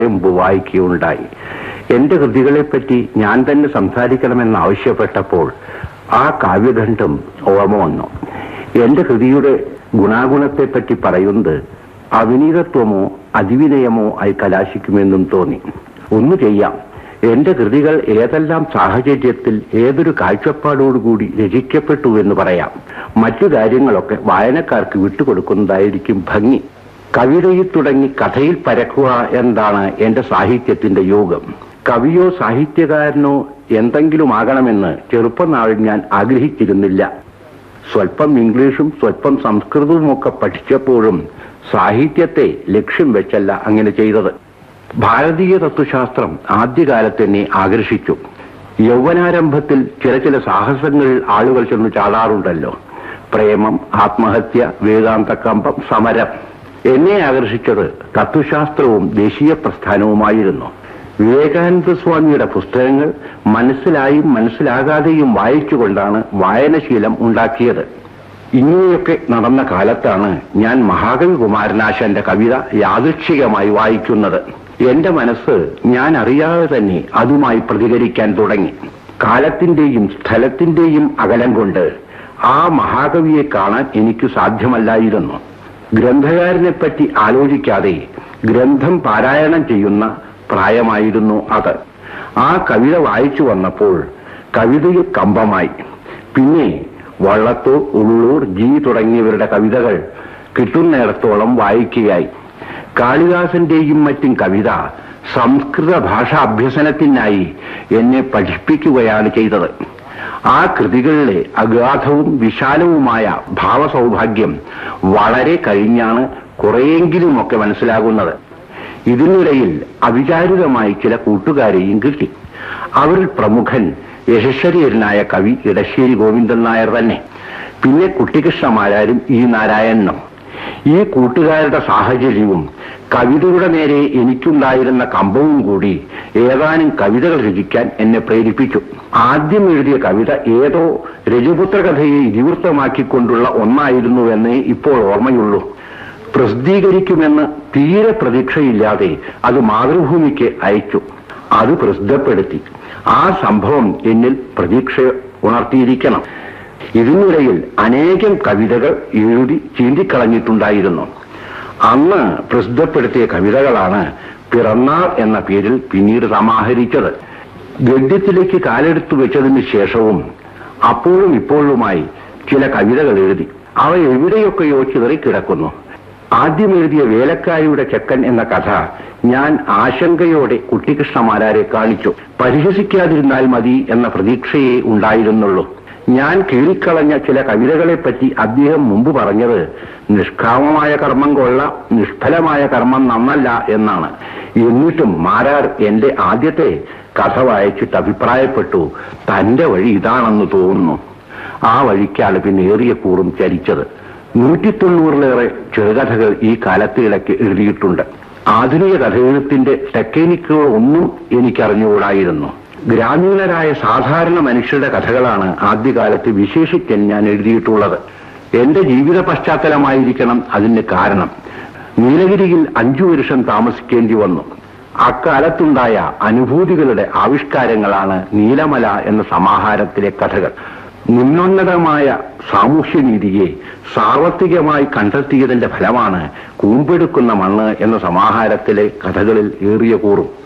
മുമ്പ് വായിക്കുകയുണ്ടായി. എന്റെ കൃതികളെപ്പറ്റി ഞാൻ തന്നെ സംസാരിക്കണമെന്നാവശ്യപ്പെട്ടപ്പോൾ ആ കാവ്യഖണ്ഡം ഓർമ്മ വന്നു. എന്റെ കൃതിയുടെ ഗുണാഗുണത്തെപ്പറ്റി പറയുന്നത് അവിനീതത്വമോ അതിവിനയമോ ആയി കലാശിക്കുമെന്നും തോന്നി. ഒന്നു ചെയ്യാം, എന്റെ കൃതികൾ ഏതെല്ലാം സാഹചര്യത്തിൽ ഏതൊരു കാഴ്ചപ്പാടോടുകൂടി രചിക്കപ്പെട്ടു എന്ന് പറയാം. മറ്റു കാര്യങ്ങളൊക്കെ വായനക്കാർക്ക് വിട്ടുകൊടുക്കുന്നതായിരിക്കും ഭംഗി. കവിതയിൽ തുടങ്ങി കഥയിൽ പരക്കുക എന്നതാണ് എന്റെ സാഹിത്യത്തിന്റെ യോഗം. കവിയോ സാഹിത്യകാരനോ എന്തെങ്കിലും ആകണമെന്ന് ചെറുപ്പനാളിൽ ഞാൻ ആഗ്രഹിച്ചിരുന്നില്ല. സ്വല്പം ഇംഗ്ലീഷും സ്വല്പം സംസ്കൃതവുമൊക്കെ പഠിച്ചപ്പോഴും സാഹിത്യത്തെ ലക്ഷ്യം വെച്ചല്ല അങ്ങനെ ചെയ്തത്. ഭാരതീയ തത്വശാസ്ത്രം ആദ്യകാലത്ത് എന്നെ ആകർഷിച്ചു. യൗവനാരംഭത്തിൽ ചില സാഹസങ്ങളിൽ ആളുകൾ ചെന്ന് ചാടാറുണ്ടല്ലോ. പ്രേമം, ആത്മഹത്യ, വേദാന്തകമ്പം, സമരം. എന്നെ ആകർഷിച്ചത് തത്വശാസ്ത്രവും ദേശീയ പ്രസ്ഥാനവുമായിരുന്നു. വിവേകാനന്ദ സ്വാമിയുടെ പുസ്തകങ്ങൾ മനസ്സിലായും മനസ്സിലാകാതെയും വായിച്ചുകൊണ്ടാണ് വായനശീലം ഉണ്ടാക്കിയത്. ഇങ്ങനെയൊക്കെ നടന്ന കാലത്താണ് ഞാൻ മഹാകവി കുമാരനാശാന്റെ കവിത യാദൃച്ഛികമായി വായിക്കുന്നത്. എന്റെ മനസ്സ് ഞാൻ അറിയാതെ തന്നെ അതുമായി പ്രതികരിക്കാൻ തുടങ്ങി. കാലത്തിന്റെയും സ്ഥലത്തിന്റെയും അകലം കൊണ്ട് ആ മഹാകവിയെ കാണാൻ എനിക്ക് സാധ്യമല്ലായിരുന്നു. ഗ്രന്ഥകാരനെപ്പറ്റി ആലോചിക്കാതെ ഗ്രന്ഥം പാരായണം ചെയ്യുന്ന പ്രായമായിരുന്നു അത്. ആ കവിത വായിച്ചു വന്നപ്പോൾ കവിതയിൽ കമ്പമായി. പിന്നെ വള്ളത്തോൾ, ഉള്ളൂർ, ജി തുടങ്ങിയവരുടെ കവിതകൾ കിട്ടുന്നിടത്തോളം വായിക്കുകയായി. കാളിദാസന്റെയും മറ്റും കവിത സംസ്കൃത ഭാഷാ അഭ്യസനത്തിനായി എന്നെ പഠിപ്പിക്കുകയാണ് ചെയ്തത്. ആ കൃതികളിലെ അഗാധവും വിശാലവുമായ ഭാവസൗഭാഗ്യം വളരെ കഴിഞ്ഞാണ് കുറെയെങ്കിലുമൊക്കെ മനസ്സിലാകുന്നത്. ഇതിനിടയിൽ അവിചാരിതമായി ചില കൂട്ടുകാരെയും കിട്ടി. അവരിൽ പ്രമുഖൻ യശസ്വരീയനായ കവി ഇടശ്ശേരി ഗോവിന്ദൻ നായർ തന്നെ. പിന്നെ കുട്ടിക്കൃഷ്ണമാരാരും ഇ നാരായണനും. ഈ കൂട്ടുകാരുടെ സാഹചര്യവും കവിതയുടെ നേരെ എനിക്കുണ്ടായിരുന്ന കമ്പവും കൂടി ഏതാനും കവിതകൾ രചിക്കാൻ എന്നെ പ്രേരിപ്പിച്ചു. ആദ്യം എഴുതിയ കവിത ഏതോ രജപുത്ര കഥയെ ഇതിവൃത്തമാക്കിക്കൊണ്ടുള്ള ഒന്നായിരുന്നുവെന്നേ ഇപ്പോൾ ഓർമ്മയുള്ളൂ. പ്രസിദ്ധീകരിക്കുമെന്ന് തീരെ പ്രതീക്ഷയില്ലാതെ അത് മാതൃഭൂമിക്ക് അയച്ചു. അത് പ്രസിദ്ധപ്പെടുത്തി. ആ സംഭവം എന്നിൽ പ്രതീക്ഷ ഉണർത്തിയിരിക്കണം. ഇതിനിടയിൽ അനേകം കവിതകൾ എഴുതി ചീന്തിക്കളഞ്ഞിട്ടുണ്ടായിരുന്നു. അന്ന് പ്രസിദ്ധപ്പെടുത്തിയ കവിതകളാണ് പിറന്നാൾ എന്ന പേരിൽ പിന്നീട് സമാഹരിച്ചത്. ഗദ്യത്തിലേക്ക് കാലെടുത്തു വെച്ചതിന് ശേഷവും അപ്പോഴും ഇപ്പോഴുമായി ചില കവിതകൾ എഴുതി. അവ എവിടെയൊക്കെയോ ചിതറിക്കിടക്കുന്നു. ആദ്യം എഴുതിയ വേലക്കാരിയുടെ ചെക്കൻ എന്ന കഥ ഞാൻ ആശങ്കയോടെ കുട്ടിക്കൃഷ്ണമാരാരെ കാണിച്ചു. പരിഹസിക്കാതിരുന്നാൽ മതി എന്ന പ്രതീക്ഷയെ ഉണ്ടായിരുന്നുള്ളൂ. ഞാൻ കീറിക്കളഞ്ഞ ചില കവിതകളെപ്പറ്റി അദ്ദേഹം മുമ്പ് പറഞ്ഞത് നിഷ്കാമമായ കർമ്മം കൊള്ളാം, നിഷ്ഫലമായ കർമ്മം നന്നല്ല എന്നാണ്. എന്നിട്ടും മാരാർ എന്റെ ആദ്യത്തെ കഥ വായിച്ചിട്ട് അഭിപ്രായപ്പെട്ടു, തന്റെ വഴി ഇതാണെന്ന് തോന്നുന്നു. ആ വഴിക്കാണ് പിന്നെ ഏറിയ കൂറും ചരിച്ചത്. 190-ലേറെ ചെറുകഥകൾ ഈ കാലത്തിടയ്ക്ക് എഴുതിയിട്ടുണ്ട്. ആധുനിക കഥയെഴുത്തിന്റെ ടെക്നിക്കുകൾ ഒന്നും എനിക്കറിഞ്ഞുകൂടായിരുന്നു. ഗ്രാമീണരായ സാധാരണ മനുഷ്യരുടെ കഥകളാണ് ആദ്യകാലത്ത് വിശേഷിക്കാൻ ഞാൻ എഴുതിയിട്ടുള്ളത്. എന്റെ ജീവിത പശ്ചാത്തലമായിരിക്കണം അതിന് കാരണം. നീലഗിരിയിൽ 5 വർഷം താമസിക്കേണ്ടി വന്നു. അക്കാലത്തുണ്ടായ അനുഭൂതികളുടെ ആവിഷ്കാരങ്ങളാണ് നീലമല എന്ന സമാഹാരത്തിലെ കഥകൾ. നിമ്നോന്നതമായ സാമൂഹ്യനീതിയെ സാർവത്രികമായി കണ്ടെത്തിയതിന്റെ ഫലമാണ് കൂമ്പെടുക്കുന്ന മണ്ണ് എന്ന സമാഹാരത്തിലെ കഥകളിൽ ഏറിയ കൂറും.